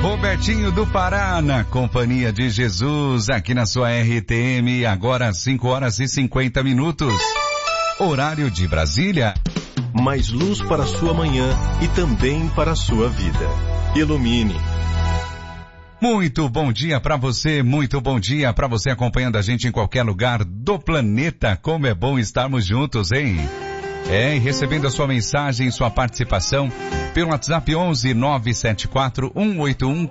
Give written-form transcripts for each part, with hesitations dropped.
Robertinho do Pará, na companhia de Jesus, aqui na sua RTM, agora 5h50. Horário de Brasília. Mais luz para a sua manhã e também para a sua vida. Ilumine. Muito bom dia para você, muito bom dia para você acompanhando a gente em qualquer lugar do planeta. Como é bom estarmos juntos, hein? E recebendo a sua mensagem, sua participação pelo WhatsApp 11 974 181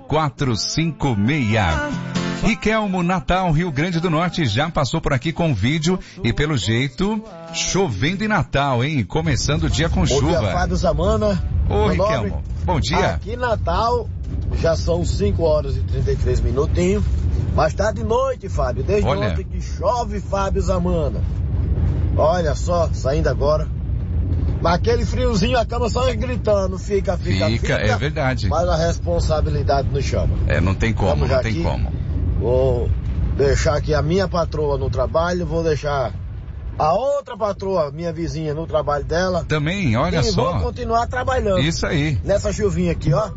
456. Riquelmo, Natal, Rio Grande do Norte, já passou por aqui com vídeo e pelo jeito, chovendo em Natal, hein? Começando o dia com chuva. Bom dia, Fábio Zamana. Ô, Riquelmo, bom dia. Aqui em Natal, já são 5h33, mas tá de noite, Fábio. Desde ontem que chove, Fábio Zamana. Olha só, saindo agora. Naquele friozinho, a cama só gritando, fica. É verdade. Mas a responsabilidade nos chama. Não tem como, não tem como. Vou deixar aqui a minha patroa no trabalho, vou deixar a outra patroa, minha vizinha, no trabalho dela. Também, olha só. E vou continuar trabalhando. Isso aí. Nessa chuvinha aqui, ó.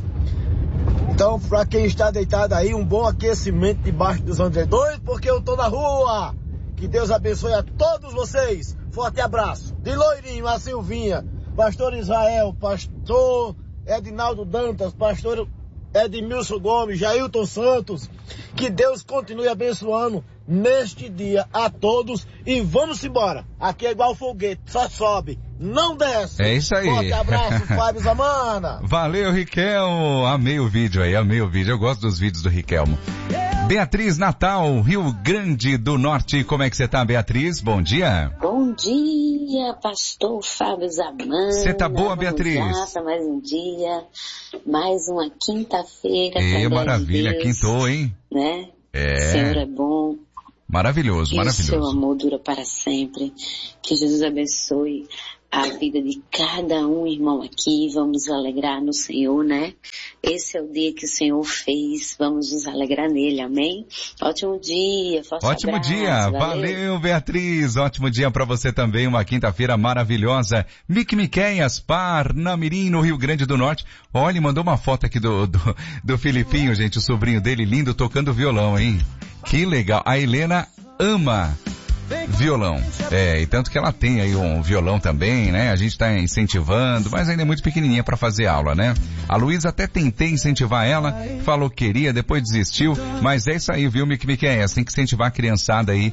Então, pra quem está deitado aí, um bom aquecimento debaixo dos andredores, porque eu tô na rua. Que Deus abençoe a todos vocês. Forte abraço. De Loirinho, a Silvinha, pastor Israel, pastor Edinaldo Dantas, pastor Edmilson Gomes, Jailton Santos. Que Deus continue abençoando neste dia a todos e vamos embora. Aqui é igual foguete, só sobe, não desce. É isso aí. Forte abraço, Fábio Zamana. Valeu, Riquelmo. Amei o vídeo aí, amei o vídeo. Eu gosto dos vídeos do Riquelmo. Beatriz, Natal, Rio Grande do Norte. Como é que você tá, Beatriz? Bom dia. Bom dia, pastor Fábio Zamana. Você tá boa, Beatriz? Mais um dia, mais uma quinta-feira. Maravilha, Deus, quintou, hein? Né? O Senhor é bom. Maravilhoso, que maravilhoso. Que o seu amor dura para sempre. Que Jesus abençoe a vida de cada um, irmão, aqui. Vamos nos alegrar no Senhor, né? Esse é o dia que o Senhor fez. Vamos nos alegrar nele, amém? Ótimo dia, forte Ótimo abraço, dia, valeu, Beatriz. Ótimo dia para você também, uma quinta-feira maravilhosa. Miqueias, Parnamirim, no Rio Grande do Norte. Olha, mandou uma foto aqui do Filipinho, gente, o sobrinho dele, lindo, tocando violão, hein? Que legal. A Helena ama violão. E tanto que ela tem aí um violão também, né? A gente está incentivando, mas ainda é muito pequenininha para fazer aula, né? A Luísa até tentei incentivar ela, falou que queria, depois desistiu, mas é isso aí, viu, Miqueias? Tem que incentivar a criançada aí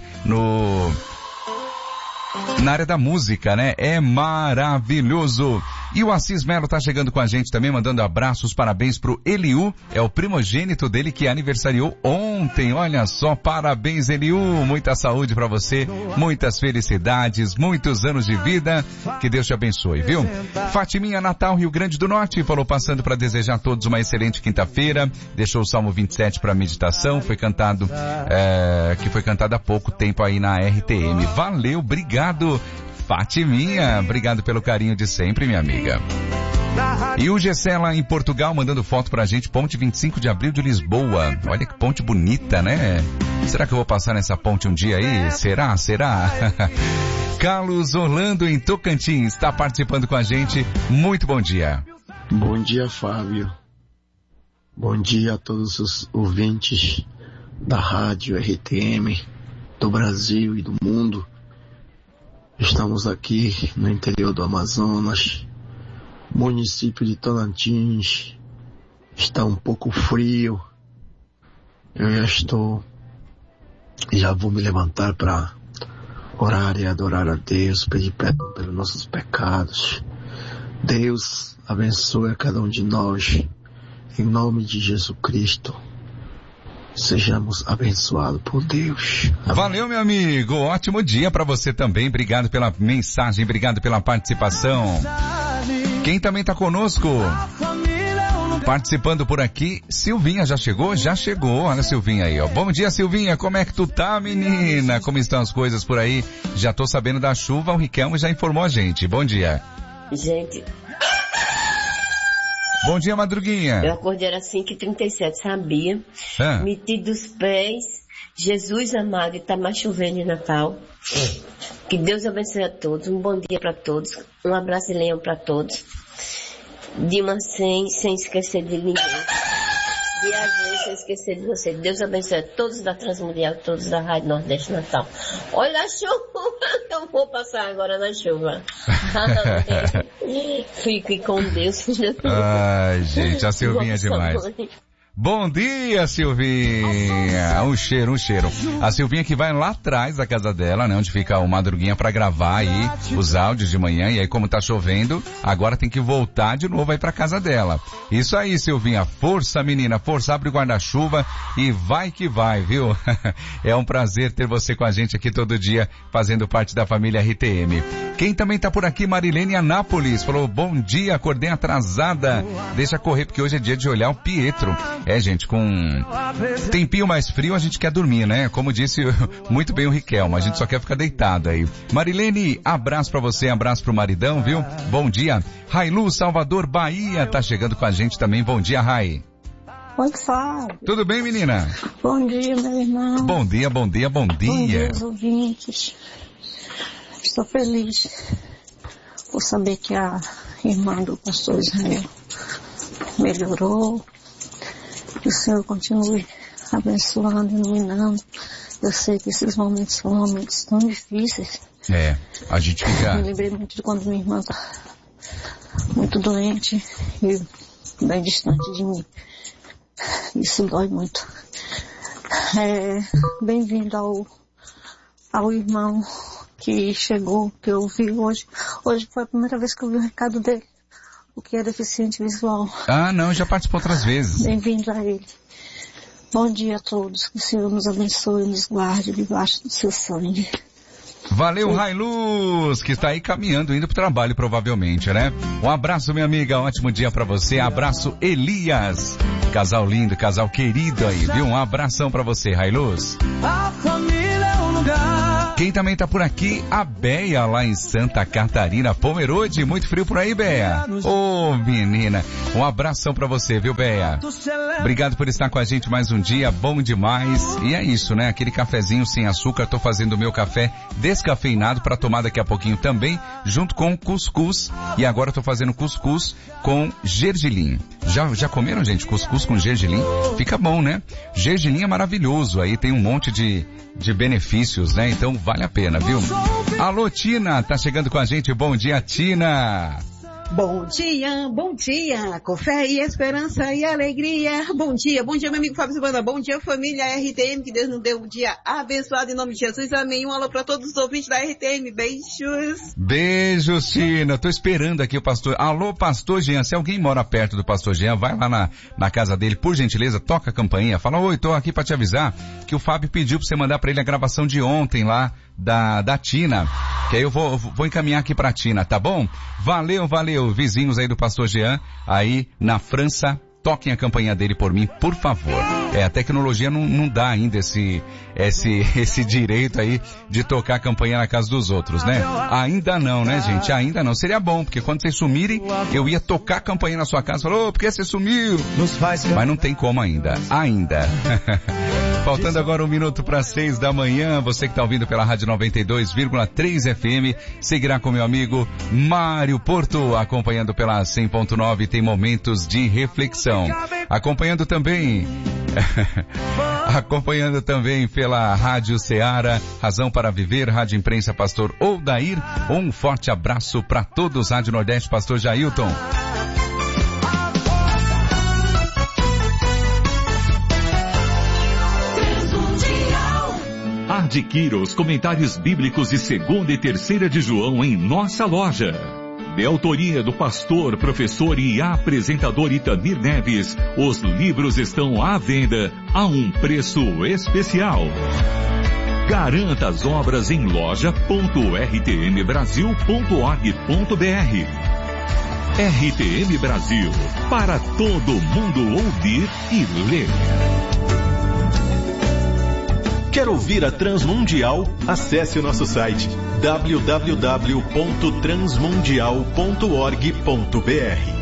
na área da música, né? É maravilhoso. E o Assis Melo tá chegando com a gente também, mandando abraços, parabéns pro Eliú, é o primogênito dele que aniversariou ontem. Olha só, parabéns, Eliú, muita saúde pra você, muitas felicidades, muitos anos de vida, que Deus te abençoe, viu? Fatiminha, Natal, Rio Grande do Norte, falou passando para desejar a todos uma excelente quinta-feira, deixou o Salmo 27 para meditação, foi cantado há pouco tempo aí na RTM. Valeu, obrigado, Fatiminha, obrigado pelo carinho de sempre, minha amiga. E o Gessé lá em Portugal mandando foto pra gente, ponte 25 de abril de Lisboa. Olha que ponte bonita, né? Será que eu vou passar nessa ponte um dia aí? Será? Carlos Orlando em Tocantins está participando com a gente. Muito bom dia. Bom dia, Fábio. Bom dia a todos os ouvintes da rádio RTM do Brasil e do mundo. Estamos aqui no interior do Amazonas, município de Tocantins. Está um pouco frio. Eu já vou me levantar para orar e adorar a Deus, pedir perdão pelos nossos pecados. Deus abençoe a cada um de nós, em nome de Jesus Cristo. Sejamos abençoados por Deus. Amém. Valeu, meu amigo. Ótimo dia para você também. Obrigado pela mensagem, obrigado pela participação. Quem também tá conosco? Participando por aqui, Silvinha já chegou? Já chegou. Olha a Silvinha aí, ó. Bom dia, Silvinha. Como é que tu tá, menina? Como estão as coisas por aí? Já tô sabendo da chuva, o Riquelmo já informou a gente. Bom dia. Gente... Bom dia, Madruguinha. Eu acordei era 5h37, sabia? Meti dos pés, Jesus amado, e tá mais chovendo em Natal. Que Deus abençoe a todos, um bom dia para todos, um abraço de leão para todos. Dilma sem esquecer de ninguém. deixa eu esquecer de você. Deus abençoe a todos da Transmundial, todos da Rádio Nordeste Natal. Olha a chuva, eu vou passar agora na chuva. Fique com Deus. Ai, gente, a Silvinha é demais. Bom dia, Silvinha! Um cheiro. A Silvinha que vai lá atrás da casa dela, né, onde fica o Madruguinha pra gravar aí os áudios de manhã, e aí como tá chovendo, agora tem que voltar de novo aí pra casa dela. Isso aí, Silvinha, força menina, força, abre o guarda-chuva e vai que vai, viu? É um prazer ter você com a gente aqui todo dia, fazendo parte da família RTM. Quem também tá por aqui, Marilene Anápolis, falou, bom dia, acordei atrasada, deixa correr porque hoje é dia de olhar o Pietro. É, gente, com tempinho mais frio a gente quer dormir, né? Como disse muito bem o Riquelme, a gente só quer ficar deitado aí. Marilene, abraço pra você, abraço pro maridão, viu? Bom dia. Railu, Salvador, Bahia, tá chegando com a gente também. Bom dia, Rai. Oi, Fábio. Tudo bem, menina? Bom dia, meu irmão. Bom dia. Bom dia, os ouvintes. Estou feliz por saber que a irmã do pastor Israel melhorou. Que o Senhor continue abençoando, iluminando. Eu sei que esses momentos são momentos tão difíceis. É, a gente fica... Me lembrei muito de quando minha irmã está muito doente e bem distante de mim. Isso dói muito. Bem-vindo ao irmão que chegou, que eu vi hoje. Hoje foi a primeira vez que eu vi o recado dele. O que é deficiente visual. Ah, não, já participou outras vezes. Bem-vindo a ele. Bom dia a todos. Que o Senhor nos abençoe e nos guarde debaixo do seu sangue. Valeu, Railuz, que está aí caminhando, indo pro trabalho provavelmente, né? Um abraço, minha amiga, um ótimo dia pra você. Abraço, Elias. Casal lindo, casal querido aí, viu? Um abração pra você, Railuz. A família é um lugar. Quem também tá por aqui, a Beia, lá em Santa Catarina, Pomerode. Muito frio por aí, Beia. Ô, menina, um abração pra você, viu, Beia? Obrigado por estar com a gente mais um dia, bom demais. E é isso, né? Aquele cafezinho sem açúcar, tô fazendo o meu café descafeinado para tomar daqui a pouquinho também, junto com cuscuz. E agora eu tô fazendo cuscuz com gergelim. Já comeram, gente, cuscuz com gergelim? Fica bom, né? Gergelim é maravilhoso, aí tem um monte de benefícios, né? Então vale a pena, viu? Alô, Tina, tá chegando com a gente. Bom dia, Tina. Bom dia, com fé e esperança e alegria. Bom dia, meu amigo Fábio Silvana. Bom dia, família RTM, que Deus nos deu um dia abençoado em nome de Jesus. Amém. Um alô para todos os ouvintes da RTM. Beijos. Beijos, Tina. Tô esperando aqui o pastor. Alô, pastor Jean. Se alguém mora perto do pastor Jean, vai lá na casa dele, por gentileza, toca a campainha. Fala, oi, tô aqui para te avisar que o Fábio pediu pra você mandar pra ele a gravação de ontem lá da Tina, que aí eu vou encaminhar aqui pra Tina, tá bom? Valeu, vizinhos aí do pastor Jean, aí na França, toquem a campanha dele por mim, por favor. A tecnologia não dá ainda esse direito aí de tocar a campanha na casa dos outros, né? Ainda não, né, gente? Ainda não. Seria bom, porque quando vocês sumirem, eu ia tocar a campanha na sua casa. Falou, por que você sumiu? Mas não tem como ainda. Faltando agora 1 minuto para 6 da manhã, você que está ouvindo pela Rádio 92,3 FM, seguirá com meu amigo Mário Porto, acompanhando pela 100.9, tem momentos de reflexão. Acompanhando também pela Rádio Ceará, Razão para Viver, Rádio Imprensa Pastor Odair. Um forte abraço para todos, Rádio Nordeste, Pastor Jailton. Adquira os comentários bíblicos de 2ª e 3ª de João em nossa loja. De autoria do pastor, professor e apresentador Itamir Neves, os livros estão à venda a um preço especial. Garanta as obras em loja.rtmbrasil.org.br. RTM Brasil, para todo mundo ouvir e ler. Quer ouvir a Transmundial? Acesse o nosso site www.transmundial.org.br.